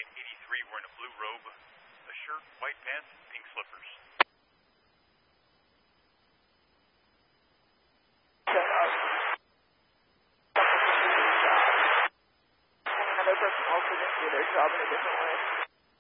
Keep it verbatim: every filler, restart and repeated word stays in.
eighty-three wearing a blue robe, a shirt, white pants, pink slippers.